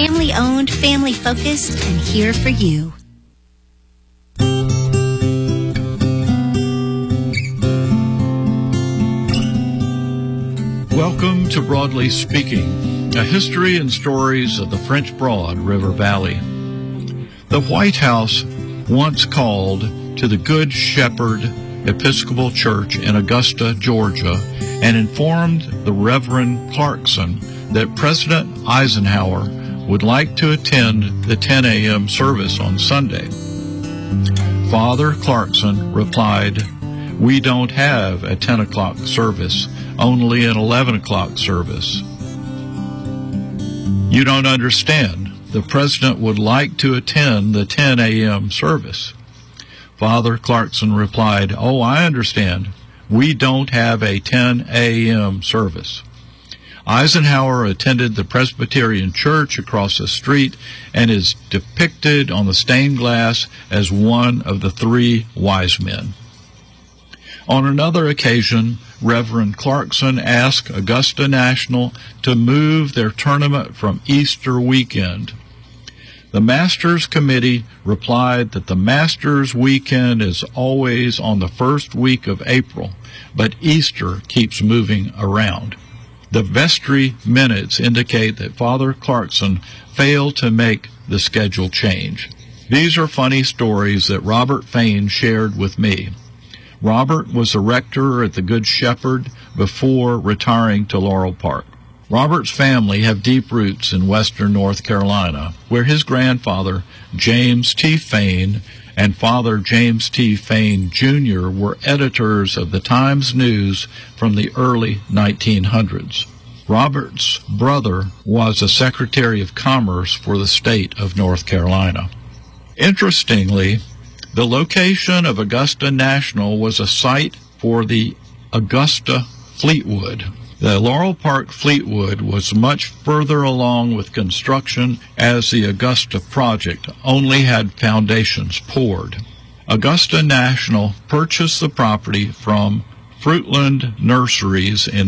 family-owned, family-focused, and here for you. Welcome to Broadly Speaking, a history and stories of the French Broad River Valley. The White House once called to the Good Shepherd Episcopal Church in Augusta, Georgia, and informed the Reverend Clarkson that President Eisenhower would like to attend the 10 a.m. service on Sunday. Father Clarkson replied, "We don't have a 10 o'clock service, only an 11 o'clock service." "You don't understand. The President would like to attend the 10 a.m. service." Father Clarkson replied, "Oh, I understand. We don't have a 10 a.m. service." Eisenhower attended the Presbyterian Church across the street and is depicted on the stained glass as one of the three wise men. On another occasion, Reverend Clarkson asked Augusta National to move their tournament from Easter weekend. The Masters Committee replied that the Masters weekend is always on the first week of April, but Easter keeps moving around. The vestry minutes indicate that Father Clarkson failed to make the schedule change. These are funny stories that Robert Fain shared with me. Robert was a rector at the Good Shepherd before retiring to Laurel Park. Robert's family have deep roots in western North Carolina, where his grandfather, James T. Fain, and Father James T. Fain, Jr. were editors of the Times News from the early 1900s. Robert's brother was a Secretary of Commerce for the state of North Carolina. Interestingly, the location of Augusta National was a site for the Augusta Fleetwood. The Laurel Park Fleetwood was much further along with construction, as the Augusta project only had foundations poured. Augusta National purchased the property from Fruitland Nurseries in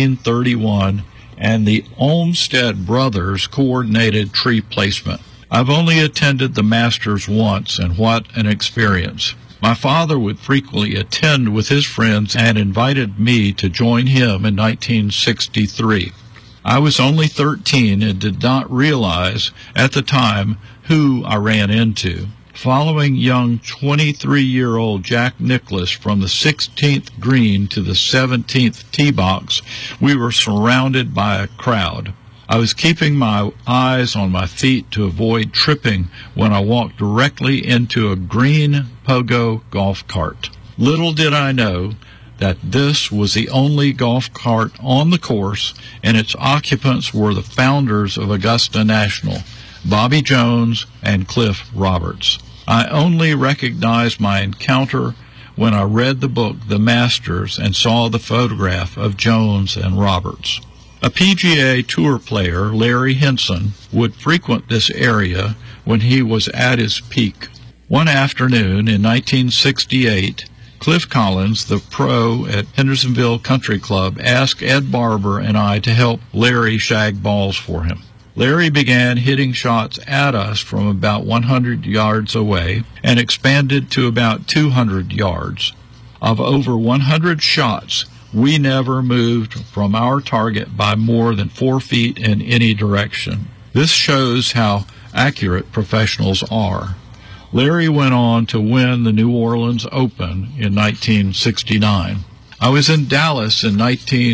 1931, and the Olmsted brothers coordinated tree placement. I've only attended the Masters once, and what an experience. My father would frequently attend with his friends and invited me to join him in 1963. I was only 13 and did not realize at the time who I ran into. Following young 23-year-old Jack Nicklaus from the 16th green to the 17th tee box, we were surrounded by a crowd. I was keeping my eyes on my feet to avoid tripping when I walked directly into a green pogo golf cart. Little did I know that this was the only golf cart on the course, and its occupants were the founders of Augusta National, Bobby Jones and Cliff Roberts. I only recognized my encounter when I read the book The Masters and saw the photograph of Jones and Roberts. A PGA Tour player, Larry Henson, would frequent this area when he was at his peak. One afternoon in 1968, Cliff Collins, the pro at Hendersonville Country Club, asked Ed Barber and I to help Larry shag balls for him. Larry began hitting shots at us from about 100 yards away and expanded to about 200 yards. Of over 100 shots, we never moved from our target by more than 4 feet in any direction. This shows how accurate professionals are. Larry went on to win the New Orleans Open in 1969. I was in Dallas in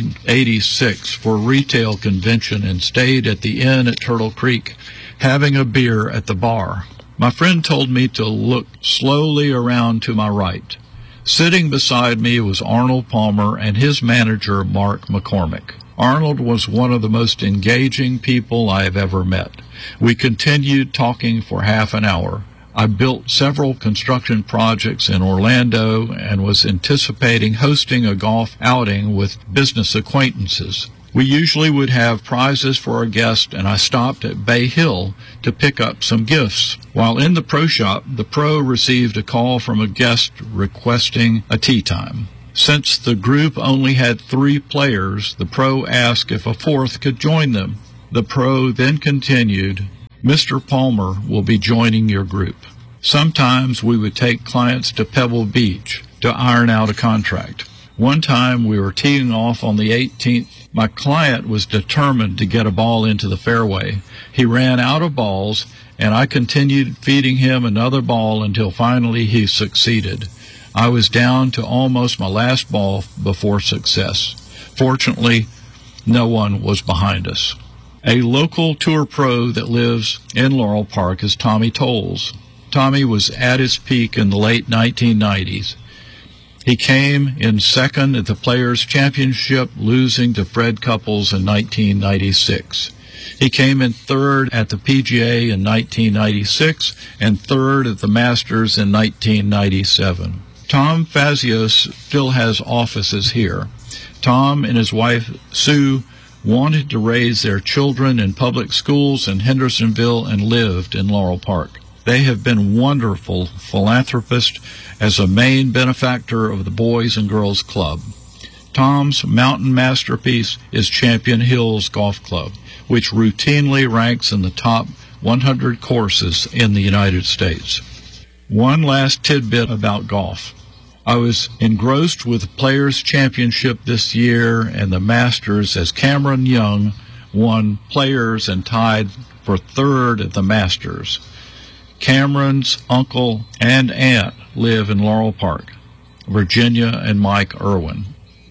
1986 for a retail convention and stayed at the inn at Turtle Creek, having a beer at the bar. My friend told me to look slowly around to my right. Sitting beside me was Arnold Palmer and his manager, Mark McCormick. Arnold was one of the most engaging people I have ever met. We continued talking for half an hour. I built several construction projects in Orlando and was anticipating hosting a golf outing with business acquaintances. We usually would have prizes for our guests, and I stopped at Bay Hill to pick up some gifts. While in the pro shop, the pro received a call from a guest requesting a tee time. Since the group only had 3 players, the pro asked if a 4th could join them. The pro then continued, Mr. Palmer will be joining your group. Sometimes we would take clients to Pebble Beach to iron out a contract. One time we were teeing off on the 18th. My client was determined to get a ball into the fairway. He ran out of balls, and I continued feeding him another ball until finally he succeeded. I was down to almost my last ball before success. Fortunately, no one was behind us. A local tour pro that lives in Laurel Park is Tommy Tolles. Tommy was at his peak in the late 1990s. He came in second at the Players' Championship, losing to Fred Couples in 1996. He came in third at the PGA in 1996 and third at the Masters in 1997. Tom Fazios still has offices here. Tom and his wife, Sue, wanted to raise their children in public schools in Hendersonville and lived in Laurel Park. They have been wonderful philanthropists as a main benefactor of the Boys and Girls Club. Tom's mountain masterpiece is Champion Hills Golf Club, which routinely ranks in the top 100 courses in the United States. One last tidbit about golf. I was engrossed with the Players' Championship this year and the Masters as Cameron Young won Players and tied for third at the Masters. Cameron's uncle and aunt live in Laurel Park, Virginia and Mike Irwin.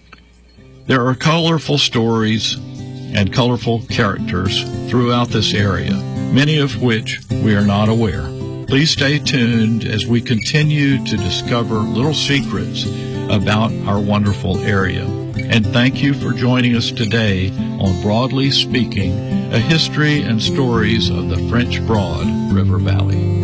There are colorful stories and colorful characters throughout this area, many of which we are not aware. Please stay tuned as we continue to discover little secrets about our wonderful area. And thank you for joining us today on Broadly Speaking, a history and stories of the French Broad River Valley.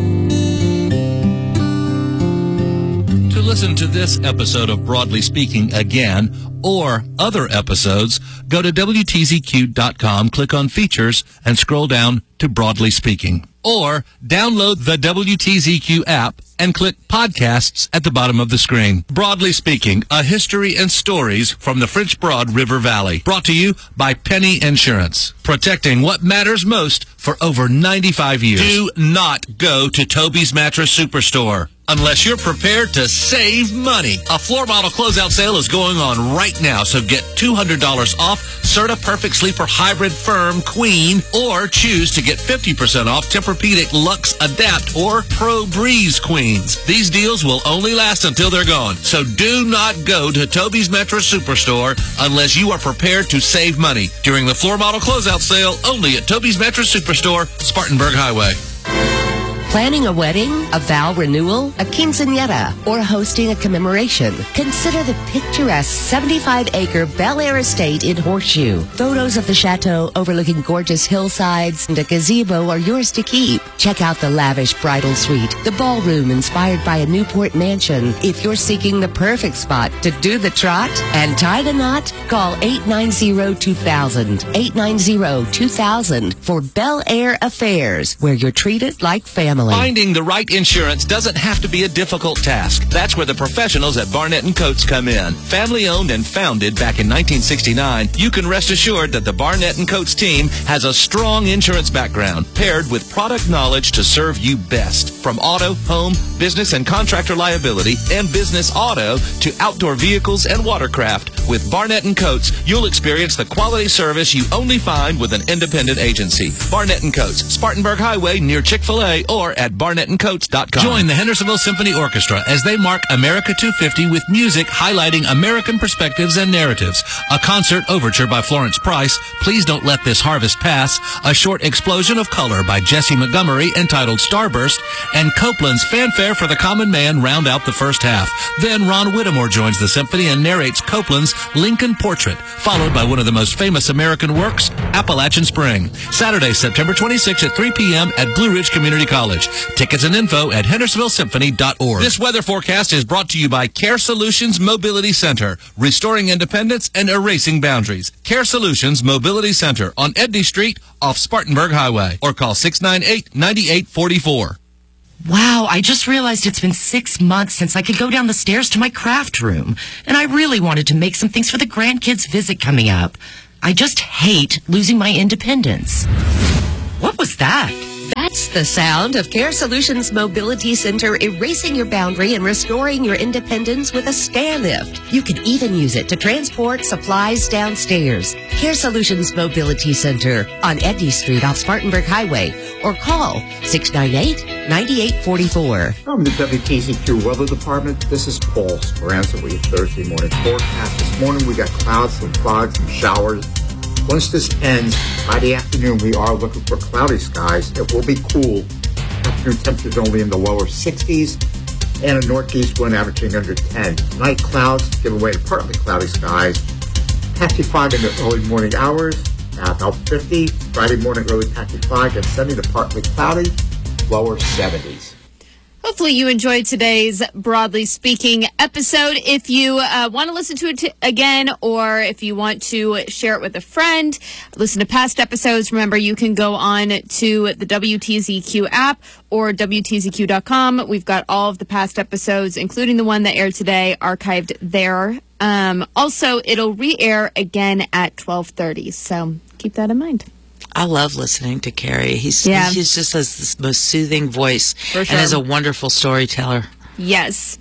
To listen to this episode of Broadly Speaking again, or other episodes, go to WTZQ.com, click on Features, and scroll down to Broadly Speaking. Or download the WTZQ app and click Podcasts at the bottom of the screen. Broadly Speaking, a history and stories from the French Broad River Valley. Brought to you by Penny Insurance. Protecting what matters most for over 95 years. Do not go to Toby's Mattress Superstore unless you're prepared to save money. A floor model closeout sale is going on right now, so get $200 off Serta Perfect Sleeper Hybrid Firm Queen, or choose to get 50% off Tempur-Pedic Luxe Adapt or Pro Breeze Queens. These deals will only last until they're gone, so do not go to Toby's Mattress Superstore unless you are prepared to save money during the floor model closeout sale only at Toby's Mattress Superstore, Spartanburg Highway. Planning a wedding, a vow renewal, a quinceañera, or hosting a commemoration? Consider the picturesque 75-acre Bel Air estate in Horseshoe. Photos of the chateau overlooking gorgeous hillsides and a gazebo are yours to keep. Check out the lavish bridal suite, the ballroom inspired by a Newport mansion. If you're seeking the perfect spot to do the trot and tie the knot, call 890-2000. 890-2000 for Bel Air Affairs, where you're treated like family. Finding the right insurance doesn't have to be a difficult task. That's where the professionals at Barnett & Coates come in. Family owned and founded back in 1969, you can rest assured that the Barnett & Coates team has a strong insurance background paired with product knowledge to serve you best. From auto, home, business and contractor liability, and business auto to outdoor vehicles and watercraft, with Barnett & Coates, you'll experience the quality service you only find with an independent agency. Barnett & Coates, Spartanburg Highway near Chick-fil-A, or at barnettandcoates.com. Join the Hendersonville Symphony Orchestra as they mark America 250 with music highlighting American perspectives and narratives. A concert overture by Florence Price, Please Don't Let This Harvest Pass, a short explosion of color by Jesse Montgomery entitled Starburst, and Copeland's Fanfare for the Common Man round out the first half. Then Ron Whittemore joins the symphony and narrates Copeland's Lincoln Portrait, followed by one of the most famous American works, Appalachian Spring. Saturday, September 26th at 3 p.m. at Blue Ridge Community College. Tickets and info at hendersonvillesymphony.org. This weather forecast is brought to you by Care Solutions Mobility Center, restoring independence and erasing boundaries. Care Solutions Mobility Center on Edney Street off Spartanburg Highway, or call 698-9844. Wow, I just realized it's been 6 months since I could go down the stairs to my craft room, and I really wanted to make some things for the grandkids' visit coming up. I just hate losing my independence. What was that? the sound of Care Solutions Mobility Center erasing your boundary and restoring your independence with a stair lift. You can even use it to transport supplies downstairs. Care Solutions Mobility Center on Edney Street off Spartanburg Highway, or call 698-9844. From the WTZQ Weather Department, this is Paul Speranza with your Thursday morning forecast. This morning we got clouds, some fog, some showers. Once this ends, Friday afternoon, we are looking for cloudy skies. It will be cool. Afternoon temperatures only in the lower 60s, and a northeast wind averaging under 10. Night clouds give way to partly cloudy skies. 55 in the early morning hours, about 50. Friday morning, early 55, and sunny to partly cloudy, lower 70s. Hopefully you enjoyed today's Broadly Speaking episode. If you want to listen to it again, or if you want to share it with a friend, listen to past episodes, remember you can go on to the WTZQ app or WTZQ.com. We've got all of the past episodes, including the one that aired today, archived there. Also, it'll re-air again at 12:30, so keep that in mind. I love listening to Carrie. He just has this most soothing voice and is a wonderful storyteller. Yes.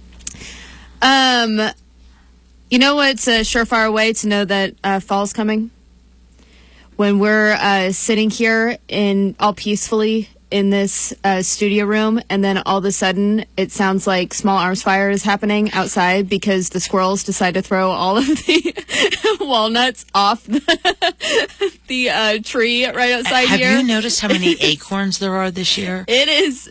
You know what's a surefire way to know that fall's coming? When we're sitting here all peacefully in this studio room, and then all of a sudden it sounds like Small Arms Fire is happening outside because the squirrels decide to throw all of the walnuts off the tree right outside here. Have you noticed how many acorns there are this year? It is.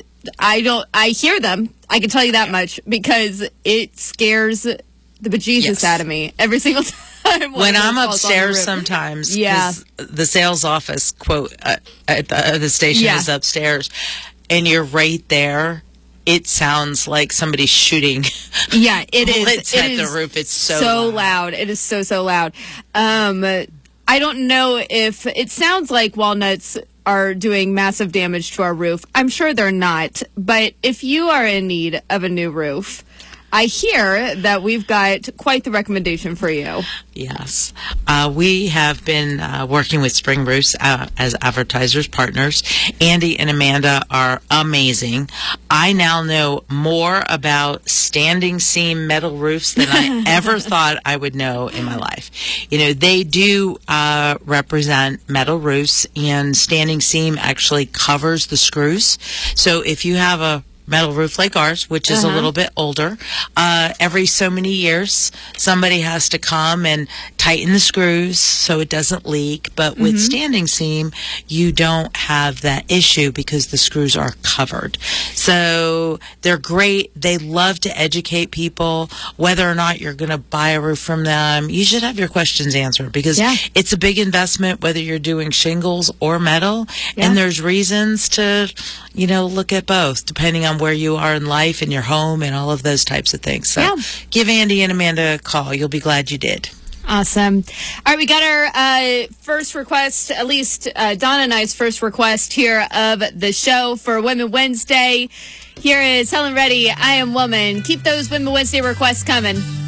I hear them. I can tell you that much, because it scares the bejesus out of me every single time. When I'm upstairs sometimes, the sales office, quote, at the station is upstairs, and you're right there, it sounds like somebody's shooting bullets at the roof. It's so loud. It is so loud. I don't know if it sounds like walnuts are doing massive damage to our roof. I'm sure they're not. But if you are in need of a new roof, I hear that we've got quite the recommendation for you. Yes. We have been working with Spring Roofs as advertisers, partners. Andy and Amanda are amazing. I now know more about standing seam metal roofs than I ever thought I would know in my life. You know, they do represent metal roofs, and standing seam actually covers the screws. So if you have a metal roof like ours, which is a little bit older, every so many years somebody has to come and tighten the screws so it doesn't leak. But with standing seam, you don't have that issue because the screws are covered. So they're great. They love to educate people. Whether or not you're going to buy a roof from them, you should have your questions answered, because it's a big investment whether you're doing shingles or metal, and there's reasons to look at both depending on where you are in life and your home and all of those types of things. So give Andy and Amanda a call. You'll be glad you did. Awesome. All right, we got our first request, at least Donna and I's first request here of the show for Women Wednesday. Here is Helen Reddy, I Am Woman. Keep those Women Wednesday requests coming.